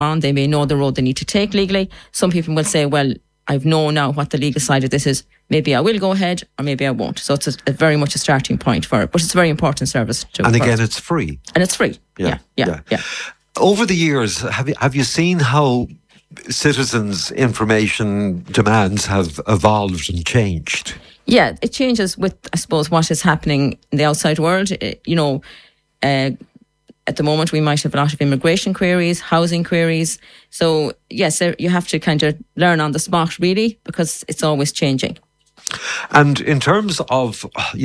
on. They may know the road they need to take legally. Some people will say, well, I've known now what the legal side of this is. Maybe I will go ahead or maybe I won't. So it's a very much a starting point for it. But it's a very important service too. And again, it's free. And it's free. Yeah. Over the years, have you seen how citizens' information demands have evolved and changed? Yeah, it changes with, I suppose, what is happening in the outside world. At the moment, we might have a lot of immigration queries, housing queries. So, yes, you have to kind of learn on the spot, really, because it's always changing. And in terms of,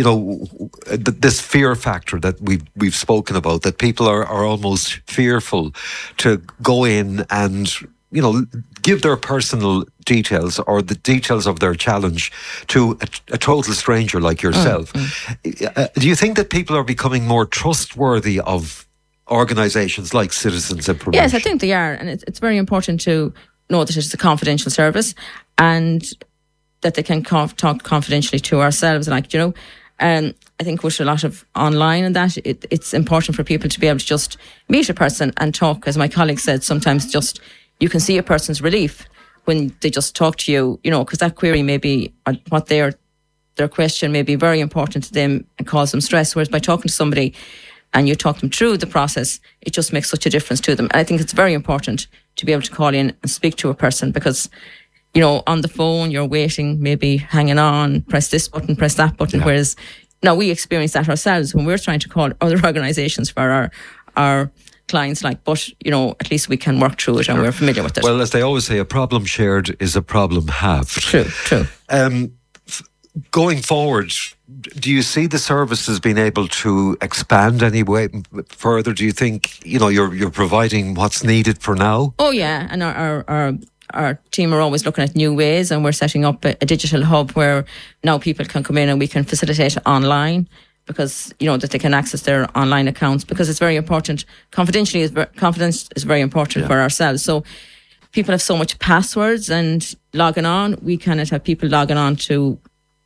this fear factor that we've spoken about, that people are almost fearful to go in and, give their personal details or the details of their challenge to a total stranger like yourself. Do you think that people are becoming more trustworthy of organisations like Citizens Information? Yes, I think they are. And it's very important to know that it's a confidential service and that they can talk confidentially to ourselves. I think with a lot of online and that, it's important for people to be able to just meet a person and talk. As my colleague said, sometimes just you can see a person's relief when they just talk to you, because that query may be what their question may be very important to them and cause them stress. Whereas by talking to somebody and you talk them through the process, it just makes such a difference to them. And I think it's very important to be able to call in and speak to a person because, on the phone, you're waiting, maybe hanging on, press this button, press that button. Yeah. Whereas now we experience that ourselves when we're trying to call other organisations for our clients, but at least we can work through it and we're familiar with it. Well, as they always say, a problem shared is a problem halved. True. Going forward, do you see the services being able to expand any way further? Do you think you're providing what's needed for now? Oh yeah, and our team are always looking at new ways, and we're setting up a digital hub where now people can come in and we can facilitate online. Because that they can access their online accounts, because it's very important. Confidence is very important for ourselves. So people have so much passwords and logging on. We cannot have people logging on to,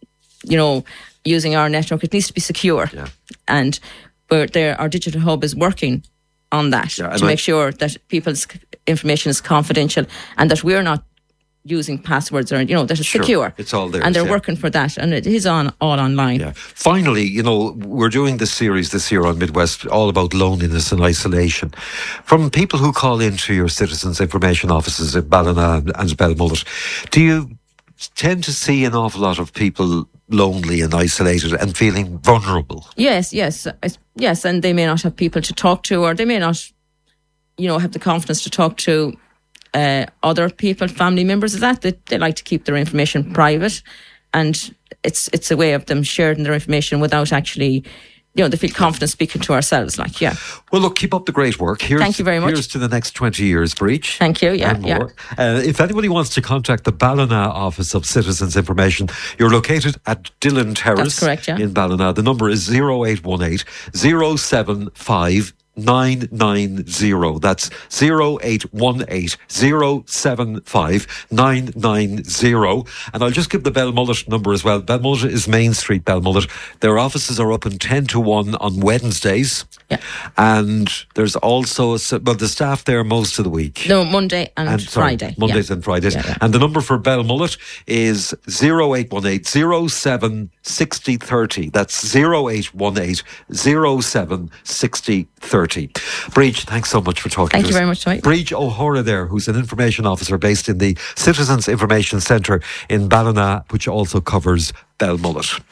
using our network. It needs to be secure, and our digital hub is working on that to make sure that people's information is confidential and that we're not using passwords or that it's secure. It's all there, and they're working for that, and it is all online. Yeah. Finally, we're doing this series this year on Midwest all about loneliness and isolation. From people who call into your Citizens Information offices at Ballina and Belmullet, do you tend to see an awful lot of people lonely and isolated and feeling vulnerable? Yes, and they may not have people to talk to, or they may not, have the confidence to talk to other people, family members of that. They like to keep their information private, and it's a way of them sharing their information without actually, they feel confident speaking to ourselves. Well, look, keep up the great work. Thank you very much. Here's to the next 20 years, Breach. Thank you. Yeah. If anybody wants to contact the Ballina office of Citizens Information, you're located at Dillon Terrace. That's correct, in Ballina. The number is 0818 075 990. That's 0818 075 990. And I'll just give the Belmullet number as well. Belmullet is Main Street, Belmullet. Their offices are open 10 to 1 on Wednesdays. Yeah. And there's also the staff there most of the week. No, Monday and Friday. Mondays and Fridays. Yeah. And the number for Belmullet is 0818 07 60 30. That's 0818 07 60 30. Breach, thanks so much for talking to us. Thank you very much, Dwight. Breach O'Hara there, who's an information officer based in the Citizens Information Centre in Ballina, which also covers Belmullet.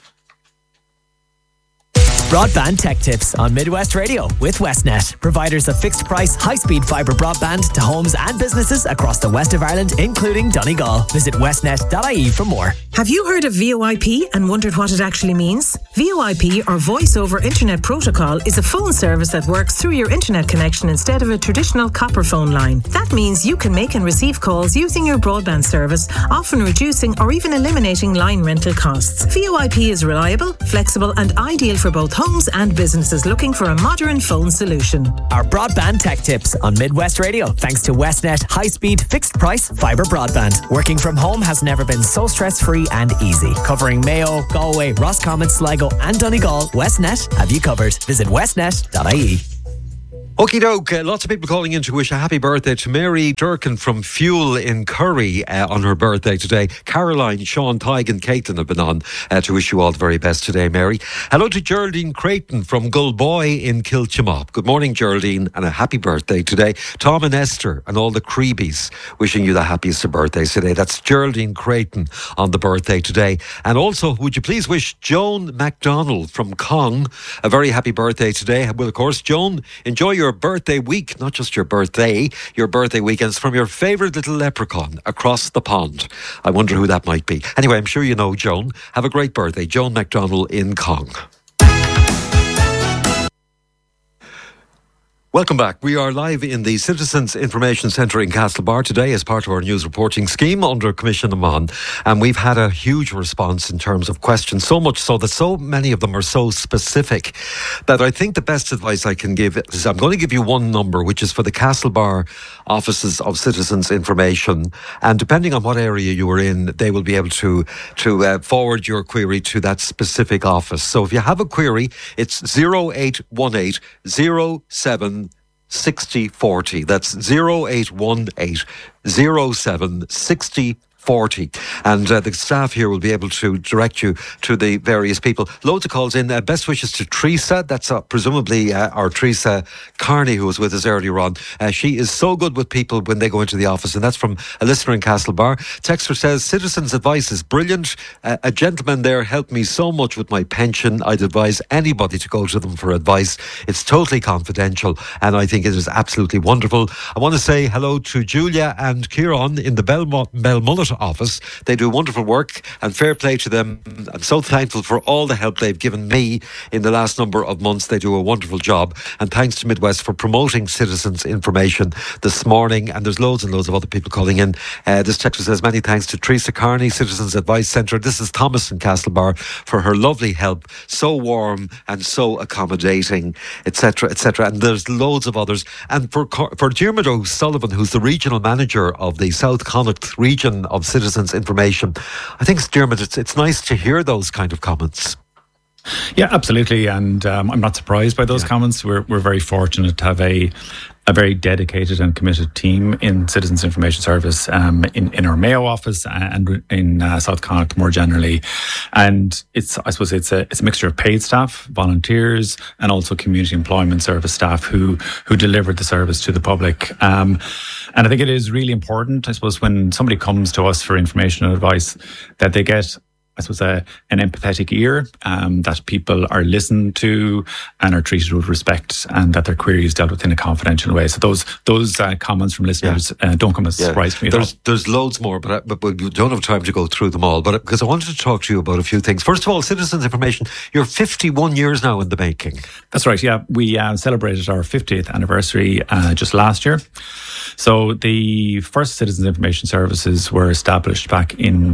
Broadband Tech Tips on Midwest Radio with Westnet, providers of fixed price, high-speed fibre broadband to homes and businesses across the west of Ireland, including Donegal. Visit westnet.ie for more. Have you heard of VoIP and wondered what it actually means? VoIP, or Voice over Internet Protocol, is a phone service that works through your internet connection instead of a traditional copper phone line. That means you can make and receive calls using your broadband service, often reducing or even eliminating line rental costs. VoIP is reliable, flexible and ideal for both homes and businesses looking for a modern phone solution. Our Broadband Tech Tips on Midwest Radio, thanks to Westnet high-speed fixed-price fibre broadband. Working from home has never been so stress-free and easy. Covering Mayo, Galway, Roscommon, Sligo and Donegal, Westnet have you covered. Visit westnet.ie. Okie doke, lots of people calling in to wish a happy birthday to Mary Durkin from Fuel in Curry on her birthday today. Caroline, Sean, Tig and Caitlin have been on to wish you all the very best today, Mary. Hello to Geraldine Creighton from Gullboy in Kilchimop. Good morning, Geraldine, and a happy birthday today. Tom and Esther and all the Creebies wishing you the happiest of birthdays today. That's Geraldine Creighton on the birthday today. And also, would you please wish Joan MacDonald from Cong a very happy birthday today. Well, of course, Joan, enjoy your birthday week, not just your birthday weekends from your favourite little leprechaun across the pond. I wonder who that might be. Anyway, I'm sure you know Joan. Have a great birthday. Joan MacDonald in Cong. Welcome back. We are live in the Citizens Information Centre in Castlebar today as part of our news reporting scheme under Commission Amon. And we've had a huge response in terms of questions, so much so that so many of them are so specific that I think the best advice I can give is I'm going to give you one number, which is for the Castlebar offices of Citizens Information. And depending on what area you are in, they will be able to forward your query to that specific office. So if you have a query, it's 0818 07 6040. That's 0818 07 6040. And the staff here will be able to direct you to the various people. Loads of calls in. Best wishes to Teresa. That's presumably our Teresa Carney, who was with us earlier on. She is so good with people when they go into the office, and that's from a listener in Castlebar. Texter says, Citizens' advice is brilliant. A gentleman there helped me so much with my pension. I'd advise anybody to go to them for advice. It's totally confidential, and I think it is absolutely wonderful. I want to say hello to Julia and Kieran in the Belmullet office. They do wonderful work, and fair play to them. I'm so thankful for all the help they've given me in the last number of months. They do a wonderful job, and thanks to Midwest for promoting Citizens Information this morning. And there's loads and loads of other people calling in. This text says, many thanks to Teresa Carney, Citizens Advice Centre. This is Thomas in Castlebar, for her lovely help. So warm and so accommodating, etc., etc. And there's loads of others. And for Diarmuid O'Sullivan, who's the regional manager of the South Connacht region of Citizens Information, I think, Diarmuid, it's nice to hear those kind of comments. Yeah, absolutely. And I'm not surprised by those comments. We're very fortunate to have a very dedicated and committed team in Citizens Information Service in our Mayo office and in South Connacht more generally. And I suppose it's a mixture of paid staff, volunteers, and also community employment service staff who deliver the service to the public. And I think it is really important, I suppose, when somebody comes to us for information and advice, that they get, I suppose, an empathetic ear, that people are listened to and are treated with respect, and that their query is dealt with in a confidential way. So those comments from listeners don't come as a surprise to me. There's loads more, but we don't have time to go through them all. But because I wanted to talk to you about a few things. First of all, Citizens Information, you're 51 years now in the making. That's right, yeah. We celebrated our 50th anniversary just last year. So the first Citizens Information Services were established back in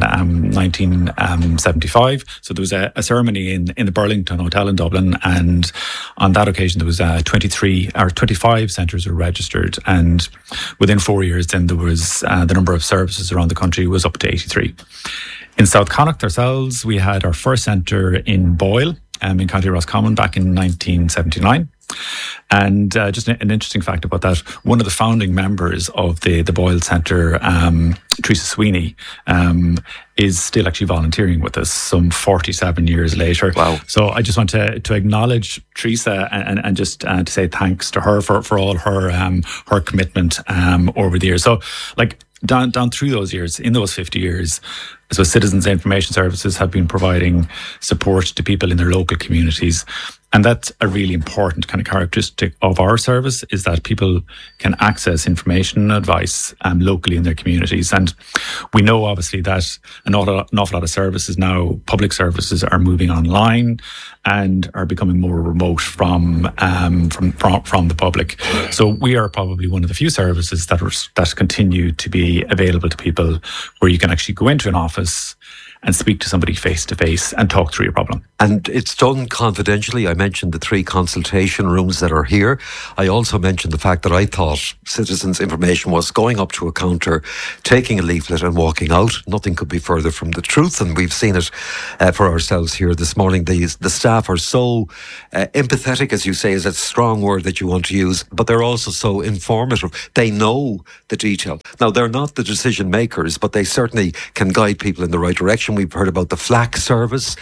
1975. So there was a ceremony in the Burlington Hotel in Dublin, and on that occasion there was 25 centres were registered, and within 4 years then there was the number of services around the country was up to 83. In South Connacht ourselves, we had our first centre in Boyle in County Roscommon back in 1979. And just an interesting fact about that, one of the founding members of the Boyle Centre, Teresa Sweeney, is still actually volunteering with us some 47 years later. Wow. So I just want to acknowledge Teresa and just to say thanks to her for all her commitment over the years. So like down through those years, in those 50 years, so Citizens Information Services have been providing support to people in their local communities. And that's a really important kind of characteristic of our service, is that people can access information and advice locally in their communities. And we know obviously that an awful lot of services now, public services, are moving online and are becoming more remote from the public. So we are probably one of the few services that continue to be available to people, where you can actually go into an office and speak to somebody face to face and talk through your problem. And it's done confidentially. I mentioned the 3 consultation rooms that are here. I also mentioned the fact that I thought citizens' information was going up to a counter, taking a leaflet and walking out. Nothing could be further from the truth, and we've seen it for ourselves here this morning. The staff are so empathetic, as you say, is a strong word that you want to use, but they're also so informative. They know the detail. Now, they're not the decision makers, but they certainly can guide people in the right direction. We've heard about the FLAC service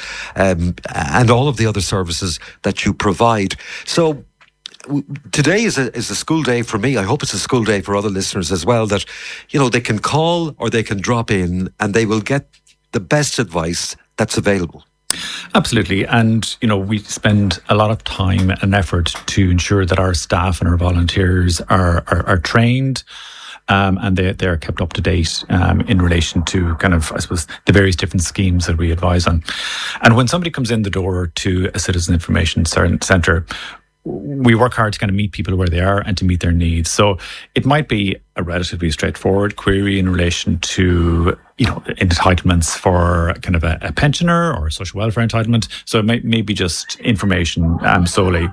and all of the other services that you provide. So today is a school day for me. I hope it's a school day for other listeners as well, that, you know, they can call or they can drop in and they will get the best advice that's available. Absolutely. And, you know, we spend a lot of time and effort to ensure that our staff and our volunteers are trained and they are kept up to date in relation to kind of, I suppose, the various different schemes that we advise on. And when somebody comes in the door to a Citizen Information Centre, we work hard to kind of meet people where they are and to meet their needs. So it might be a relatively straightforward query in relation to, you know, entitlements for kind of a pensioner or a social welfare entitlement. So it may be just information solely.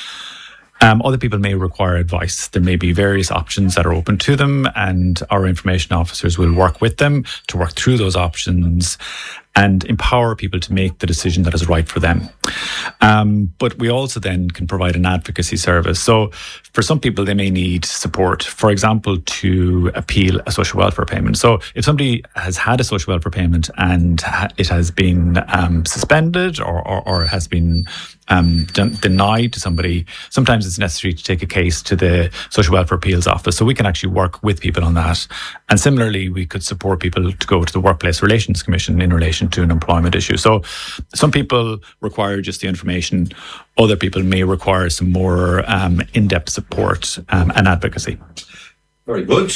Other people may require advice. There may be various options that are open to them, and our information officers will work with them to work through those options and empower people to make the decision that is right for them. But we also then can provide an advocacy service. So for some people, they may need support, for example, to appeal a social welfare payment. So if somebody has had a social welfare payment and it has been suspended or has been denied to somebody, sometimes it's necessary to take a case to the Social Welfare Appeals Office. So we can actually work with people on that. And similarly, we could support people to go to the Workplace Relations Commission in relation to an employment issue. So some people require just the information. Other people may require some more in-depth support and advocacy. Very good.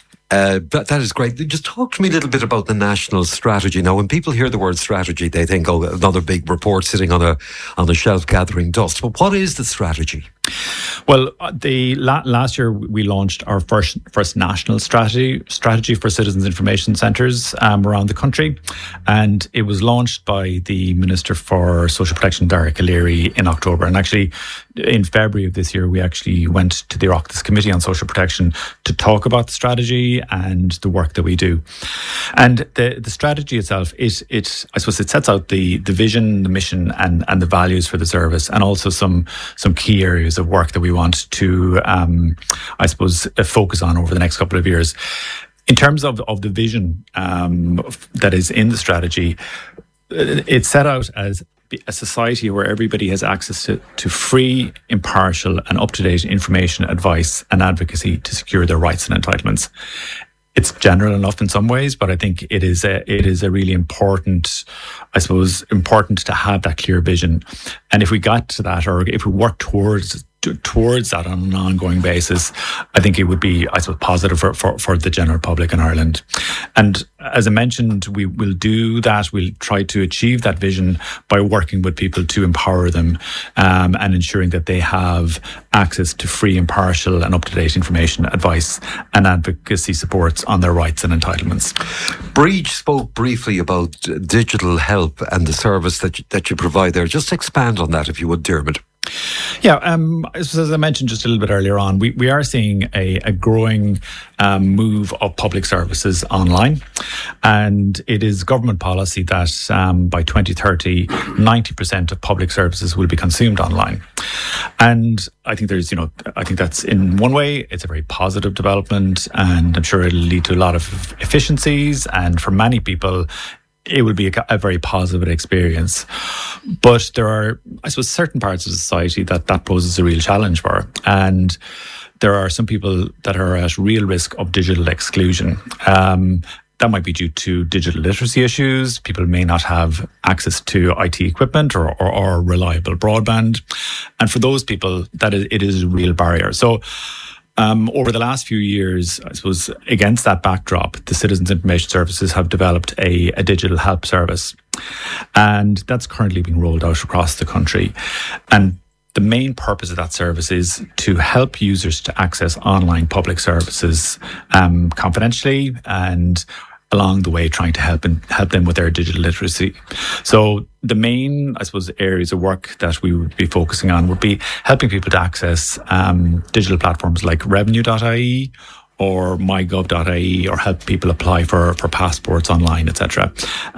That is great. Just talk to me a little bit about the national strategy. Now, when people hear the word strategy, they think, oh, another big report sitting on a shelf gathering dust. But what is the strategy? Well, last year we launched our first national strategy for citizens' information centres around the country, and it was launched by the Minister for Social Protection, Derek O'Leary, in October. And actually, in February of this year, we actually went to the Oireachtas Committee on Social Protection to talk about the strategy and the work that we do. And the strategy itself, I suppose it sets out the vision, the mission, and the values for the service, and also some key areas of work that we want to, I suppose, focus on over the next couple of years. In terms of the vision that is in the strategy, it's set out as a society where everybody has access to free, impartial and up-to-date information, advice and advocacy to secure their rights and entitlements. It's general enough in some ways, but I think it is a really important, I suppose, important to have that clear vision. And if we got to that, or if we work towards that on an ongoing basis, I think it would be, I suppose, positive for the general public in Ireland. And as I mentioned, we will do that. We'll try to achieve that vision by working with people to empower them and ensuring that they have access to free, impartial and up-to-date information, advice and advocacy supports on their rights and entitlements. Breach spoke briefly about digital help and the service that you provide there. Just expand on that if you would, Dermot. Yeah, as I mentioned just a little bit earlier on, we are seeing a growing move of public services online, and it is government policy that by 2030, 90% of public services will be consumed online. And I think I think that's, in one way, it's a very positive development, and I'm sure it'll lead to a lot of efficiencies, and for many people, it would be a very positive experience. But there are, I suppose, certain parts of society that poses a real challenge for. And there are some people that are at real risk of digital exclusion. That might be due to digital literacy issues. People may not have access to IT equipment or reliable broadband. And for those people, it is a real barrier. So over the last few years, I suppose, against that backdrop, the Citizens Information Services have developed a digital help service. And that's currently being rolled out across the country. And the main purpose of that service is to help users to access online public services confidentially and along the way, trying to help them with their digital literacy. So the main, I suppose, areas of work that we would be focusing on would be helping people to access digital platforms like revenue.ie or mygov.ie, or help people apply for passports online, etc.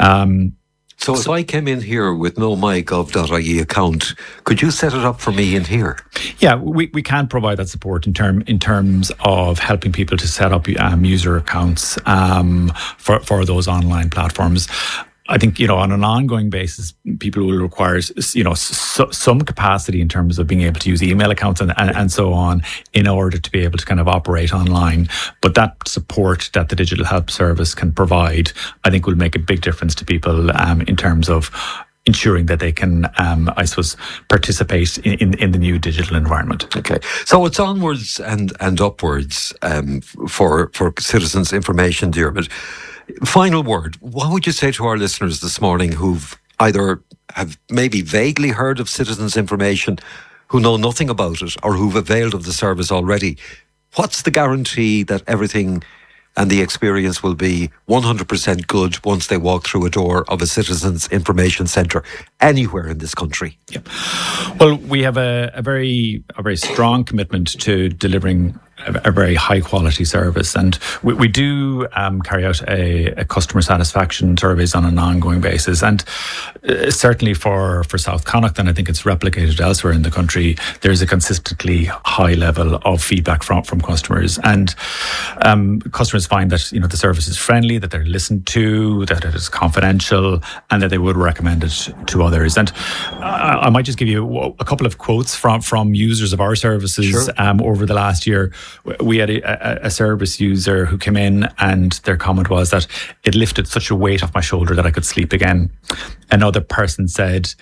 So if I came in here with no mygov.ie account, could you set it up for me in here? Yeah, we can provide that support in terms of helping people to set up user accounts for those online platforms. I think, on an ongoing basis, people will require, some capacity in terms of being able to use email accounts and so on in order to be able to kind of operate online. But that support that the Digital Help Service can provide, I think, will make a big difference to people in terms of ensuring that they can, participate in the new digital environment. Okay, so it's onwards and upwards for citizens' information, Diarmuid. Final word, what would you say to our listeners this morning who've either have maybe vaguely heard of citizens' information, who know nothing about it, or who've availed of the service already? What's the guarantee that everything and the experience will be 100% good once they walk through a door of a citizens' information centre anywhere in this country? Yeah. Well, we have a very strong commitment to delivering a very high quality service, and we do carry out a customer satisfaction surveys on an ongoing basis, and certainly for South Connacht, and I think it's replicated elsewhere in the country, there's a consistently high level of feedback from customers, and customers find that the service is friendly, that they're listened to, that it is confidential, and that they would recommend it to others. And I might just give you a couple of quotes from users of our services. Sure. Over the last year. We had a service user who came in, and their comment was that it lifted such a weight off my shoulder that I could sleep again. Another person said,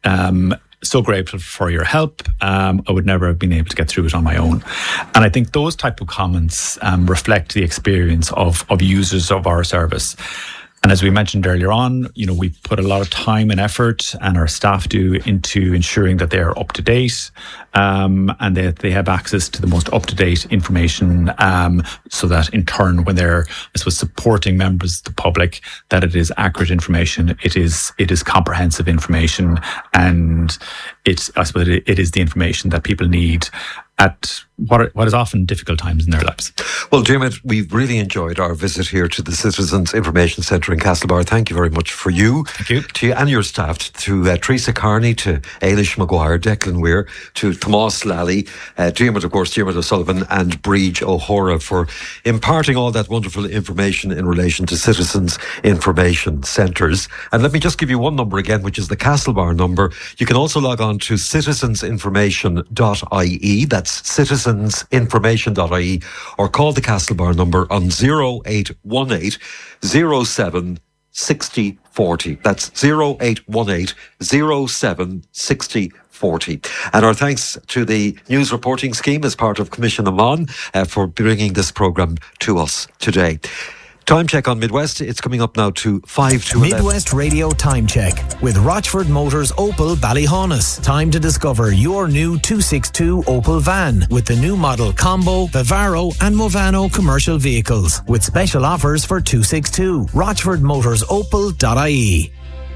so grateful for your help. I would never have been able to get through it on my own. And I think those type of comments reflect the experience of users of our service. And as we mentioned earlier on, we put a lot of time and effort, and our staff do, into ensuring that they are up to date, and that they have access to the most up-to-date information, so that in turn, when they're, supporting members of the public, that it is accurate information, it is comprehensive information, and it is the information that people need at what is often difficult times in their lives. Well, Diarmuid, we've really enjoyed our visit here to the Citizens Information Centre in Castlebar. Thank you very much for you. Thank you. To you and your staff, to Teresa Carney, to Ailish Maguire, Declan Weir, to Tomás Lally, Diarmuid, of course, Diarmuid O'Sullivan, and Bríd O'Hora for imparting all that wonderful information in relation to Citizens Information Centres. And let me just give you one number again, which is the Castlebar number. You can also log on to citizensinformation.ie. That's citizensinformation.ie, or call the Castlebar number on 0818 07 60 40. That's 0818 07 60 40. And our thanks to the News Reporting Scheme as part of Commission Amman for bringing this programme to us today. Time check on Midwest. It's coming up now to 5 to 11. Midwest Radio Time Check with Rochford Motors Opel Ballyhaunis. Time to discover your new 262 Opel van with the new model Combo, Vivaro and Movano commercial vehicles with special offers for 262. RochfordMotorsOpel.ie.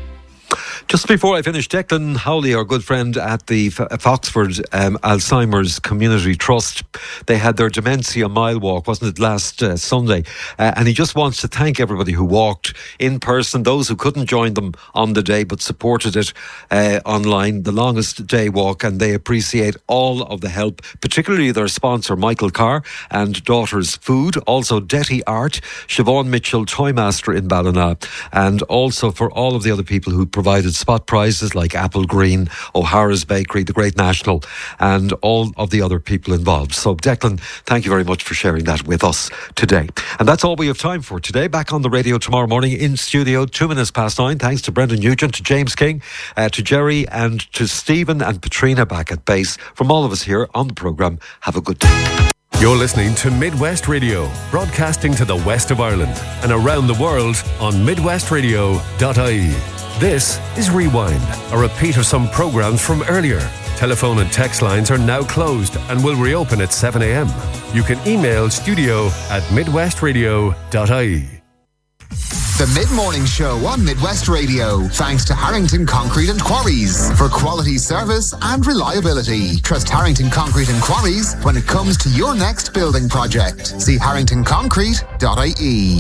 Just before I finish, Declan Howley, our good friend at the Foxford Alzheimer's Community Trust, they had their Dementia Mile Walk, wasn't it, last Sunday? And he just wants to thank everybody who walked in person, those who couldn't join them on the day but supported it online, the longest day walk, and they appreciate all of the help, particularly their sponsor, Michael Carr, and Daughters Food, also Detty Art, Siobhan Mitchell, Toymaster in Ballina, and also for all of the other people who provided spot prizes like Apple Green, O'Hara's Bakery, The Great National, and all of the other people involved. So Declan, thank you very much for sharing that with us today. And that's all we have time for today. Back on the radio tomorrow morning in studio, 9:02. Thanks to Brendan Nugent, to James King, to Jerry, and to Stephen and Patrina back at base. From all of us here on the programme, have a good day. You're listening to Midwest Radio, broadcasting to the west of Ireland and around the world on midwestradio.ie. This is Rewind, a repeat of some programmes from earlier. Telephone and text lines are now closed and will reopen at 7 a.m. You can email studio@midwestradio.ie. The Mid-Morning Show on Midwest Radio. Thanks to Harrington Concrete and Quarries for quality service and reliability. Trust Harrington Concrete and Quarries when it comes to your next building project. See harringtonconcrete.ie.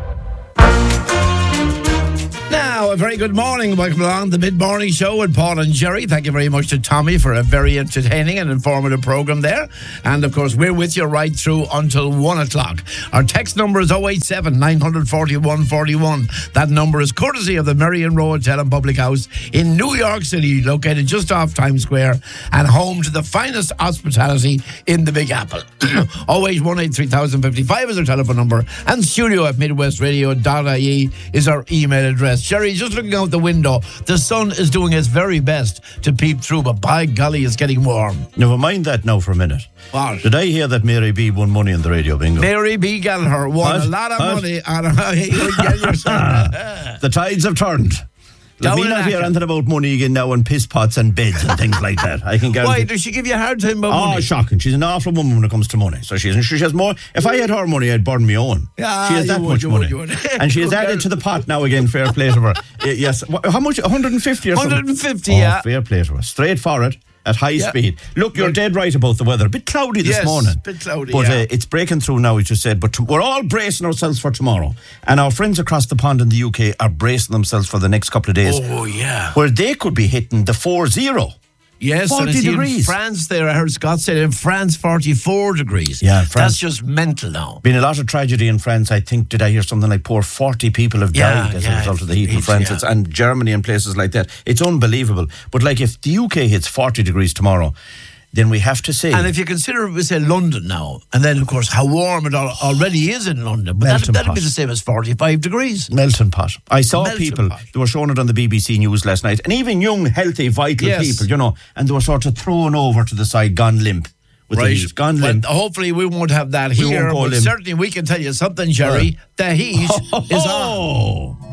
Now, a very good morning. Welcome along the Mid-Morning Show with Paul and Jerry. Thank you very much to Tommy for a very entertaining and informative programme there. And, of course, we're with you right through until 1 o'clock. Our text number is 087 941 41. That number is courtesy of the Merrion Row Hotel and Public House in New York City, located just off Times Square and home to the finest hospitality in the Big Apple. 0818 3055 is our telephone number, and studio@midwestradio.ie is our email address. Jerry, just looking out the window, the sun is doing its very best to peep through, but by golly, it's getting warm. Never mind that now for a minute. What? Did I hear that Mary B won money in the radio bingo? Mary B. Gallagher won a lot of money on The tides have turned. Let me not hear anything about money again now and piss pots and beds and things like that. I can guarantee. Why does she give you a hard time about money? Oh, shocking. She's an awful woman when it comes to money. So she has more. If I had her money, I'd burn my own. Yeah, she has that much money. And she has added to the pot now again. Fair play to her. Yes. How much? 150 or something? 150, yeah. Fair play to her. Straight for it. At high speed. Look, you're dead right about the weather. A bit cloudy this morning. A bit cloudy, but it's breaking through now, as you said. But we're all bracing ourselves for tomorrow. And our friends across the pond in the UK are bracing themselves for the next couple of days. Oh, yeah. Where they could be hitting the 40. Yes, 40 and I see degrees. In France there, I heard Scott say in France 44 degrees. Yeah, France. That's just mental now. Been a lot of tragedy in France. I think, did I hear something like 40 people have died as a result of the heat in France and Germany and places like that. It's unbelievable. But like if the UK hits 40 degrees tomorrow, then we have to say... And if you consider, we say, London now, and then, of course, how warm it already is in London, but that'd be the same as 45 degrees. Melting pot. I saw people, they were showing it on the BBC News last night, and even young, healthy, vital people, you know, and they were sort of thrown over to the side, gone limp. With the heat, gone limp. Hopefully we won't have that here, but certainly we can tell you something, Jerry. The heat is on.